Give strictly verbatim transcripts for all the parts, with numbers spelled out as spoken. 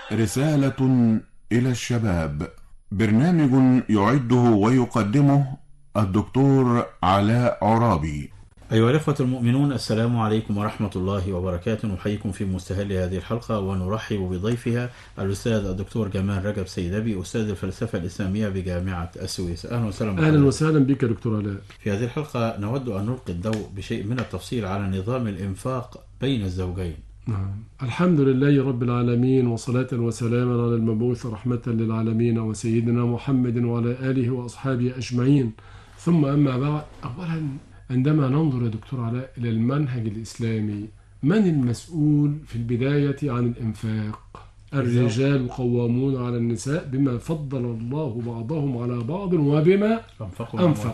رسالة إلى الشباب، برنامج يعده ويقدمه الدكتور علاء عرابي. أيها الأخوة المؤمنون، السلام عليكم ورحمة الله وبركاته. نحييكم في مستهل هذه الحلقة ونرحب بضيفها الأستاذ الدكتور جمال رجب سيدبي، أستاذ الفلسفة الإسلامية بجامعة السويس. أهلا وسهلا. أهلا وسهلا بك دكتور علاء. في هذه الحلقة نود أن نلقي الضوء بشيء من التفصيل على نظام الإنفاق بين الزوجين. نعم. الحمد لله رب العالمين، وصلاة وسلاما على المبعوث رحمة للعالمين وسيدنا محمد وعلى آله وأصحابه أجمعين، ثم أما بعد. أولا، عندما ننظر يا دكتور علاء إلى المنهج الإسلامي، من المسؤول في البداية عن الإنفاق؟ الرجال قوامون على النساء بما فضل الله بعضهم على بعض وبما أنفقوا.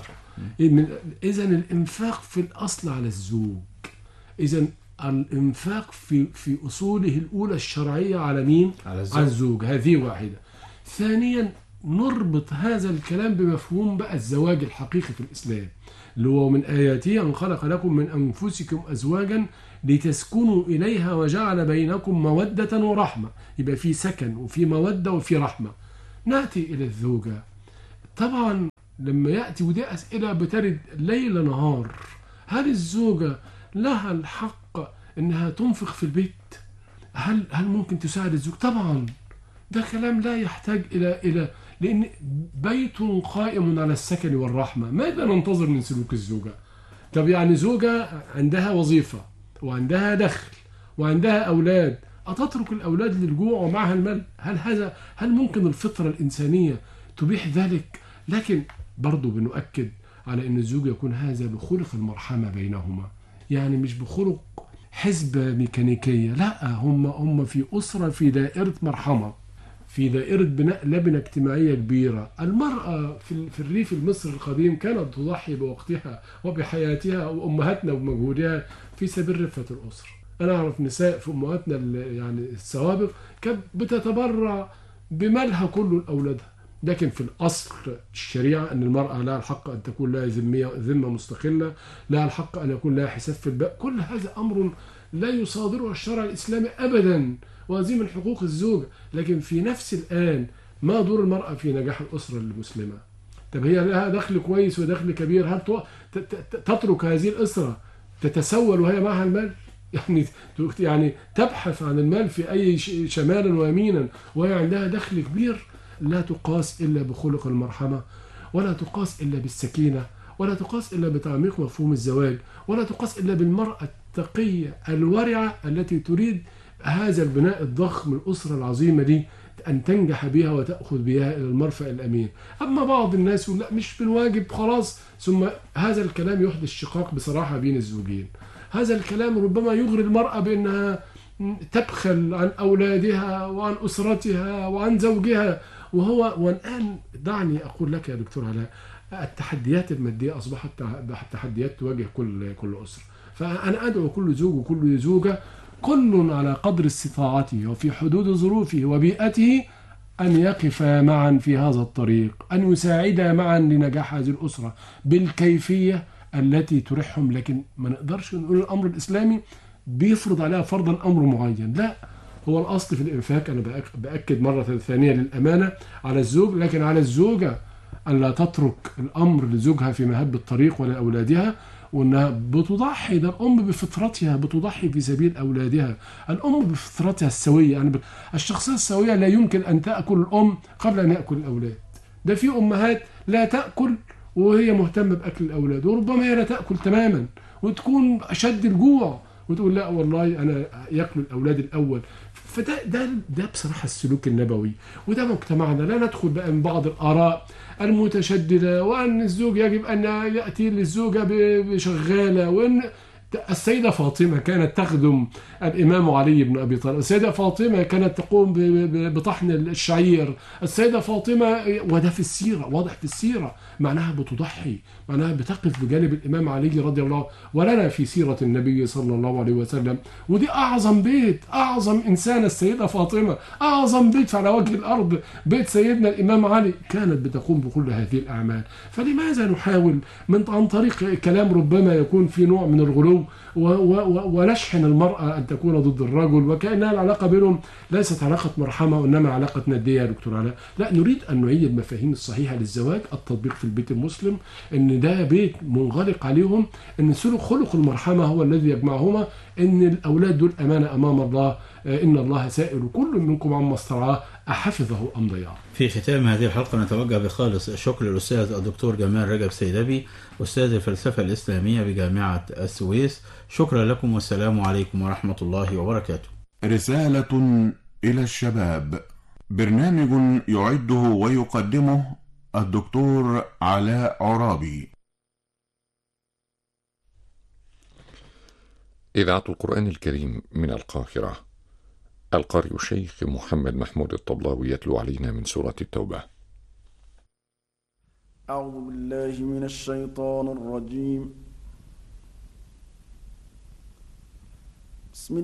إذن الإنفاق في الأصل على الزوج. إذن الإنفاق في في أصوله الأولى الشرعية على مين؟ على الزوج. على الزوج. هذه واحدة. ثانيا، نربط هذا الكلام بمفهوم بقى الزواج الحقيقي في الإسلام، اللي هو من آياته أن خلق لكم من أنفسكم أزواجا لتسكنوا إليها وجعل بينكم مودة ورحمة. يبقى في سكن وفي مودة وفي رحمة. نأتي إلى الزوجة. طبعا لما يأتي، ودي أسئلة بترد ليل نهار، هل الزوجة لها الحق انها تنفق في البيت؟ هل هل ممكن تساعد الزوج؟ طبعا ده كلام لا يحتاج الى الى لان بيت قائم على السكن والرحمه. ماذا ننتظر من سلوك الزوجه؟ طب يعني زوجه عندها وظيفه وعندها دخل وعندها اولاد، أتترك الاولاد للجوع ومعها المال؟ هل هذا هل ممكن الفطره الانسانيه تبيح ذلك؟ لكن برضو بنؤكد على ان الزوج يكون هذا بخلق المرحمه بينهما، يعني مش بخلق حسبة ميكانيكية، لا، هم هم في أسرة، في دائرة مرحمة، في دائرة بناء لبنة اجتماعية كبيرة. المرأة في في الريف المصري القديم كانت تضحي بوقتها وبحياتها وأمهاتنا ومجهودها في سبيل رفة الأسرة. أنا أعرف نساء في أمهاتنا يعني السوابق كانت بتتبرع بمالها كله لأولادها. لكن في الأصل الشريعة أن المرأة لها الحق أن تكون لها ذمة مستقلة، لها الحق أن يكون لها حساب في الباء. كل هذا أمر لا يصادره الشرع الإسلامي أبدا، وهذه من حقوق الزوجة. لكن في نفس الآن، ما دور المرأة في نجاح الأسرة المسلمة؟ طب هي لها دخل كويس ودخل كبير، هل تترك هذه الأسرة تتسول وهي معها المال؟ يعني يعني تبحث عن المال في أي شمالا ويمينا وهي عندها دخل كبير؟ لا تقاس إلا بخلق المرحمة، ولا تقاس إلا بالسكينة، ولا تقاس إلا بتعميق مفهوم الزواج، ولا تقاس إلا بالمرأة التقية الورعة التي تريد هذا البناء الضخم، الأسرة العظيمة دي، أن تنجح بها وتأخذ بها إلى المرفأ الأمين. أما بعض الناس يقول لا، مش بالواجب خلاص، ثم هذا الكلام يحدث شقاق بصراحة بين الزوجين. هذا الكلام ربما يغري المرأة بأنها تبخل عن أولادها وعن أسرتها وعن زوجها. وهو والآن دعني أقول لك يا دكتور علاء، التحديات المادية أصبحت تحديات تواجه كل كل أسرة. فأنا أدعو كل زوج وكل زوجة، كل على قدر استطاعته وفي حدود ظروفه وبيئته، أن يقفا معا في هذا الطريق، أن يساعدا معا لنجاح هذه الأسرة بالكيفية التي تريحهم. لكن ما نقدرش نقول الأمر الإسلامي بيفرض عليها فرضا أمر معين، لا. هو الأصل في الإنفاق، أنا بأكد مرة ثانية للأمانة، على الزوج، لكن على الزوجة أن لا تترك الأمر لزوجها في مهب الطريق ولا أولادها، وأنها بتضحي. ده الأم بفطرتها بتضحي في سبيل أولادها. الأم بفطرتها السوية، يعني الشخصية السوية لا يمكن أن تأكل الأم قبل أن يأكل الأولاد. ده في أمهات لا تأكل وهي مهتمة بأكل الأولاد، وربما هي لا تأكل تماما وتكون أشد الجوع وتقول لا والله أنا يأكل الأولاد الأول. فده ده ده بصراحة السلوك النبوي، وده مجتمعنا. لا ندخل بقى من بعض الآراء المتشددة، وأن الزوج يجب أن يأتي للزوجة بشغالة، وأن السيدة فاطمة كانت تخدم الإمام علي بن أبي طالب، السيدة فاطمة كانت تقوم بطحن الشعير، السيدة فاطمة، وده في السيرة، واضح في السيرة، معناها بتضحي، معناها بتقف بجانب الإمام علي رضي الله عنه. ولنا في سيرة النبي صلى الله عليه وسلم، ودي أعظم بيت، أعظم إنسان السيدة فاطمة، أعظم بيت على وجه الأرض بيت سيدنا الإمام علي، كانت بتقوم بكل هذه الأعمال. فلماذا نحاول من عن طريق كلام ربما يكون في نوع من الغلو بينهم و و ونشحن المرأة أن تكون ضد الرجل، وكأنها العلاقة بينهم ليست علاقة مرحمة وإنما علاقة ندية يا دكتور علاء. لا، نريد أن نعيد المفاهيم الصحيحة للزواج، التطبيق في البيت المسلم، إن ده بيت منغلق عليهم، إن سلوك خلق المرحمة هو الذي يجمعهما، إن الأولاد دول أمانة أمام الله، إن الله سائل كل منكم عما استرعاه أحفظه أم ضيعه. في ختام هذه الحلقة نتوجه بخالص الشكر للأستاذ الدكتور جمال رجب سيدبي، أستاذ الفلسفة الإسلامية بجامعة السويس. شكرا لكم والسلام عليكم ورحمة الله وبركاته. رسالة إلى الشباب، برنامج يعده ويقدمه الدكتور علاء عرابي. إذاعة القرآن الكريم من القاهرة، القارئ الشيخ محمد محمود الطبلاوي يتلو علينا من سورة التوبة. أعوذ بالله من الشيطان الرجيم. بسم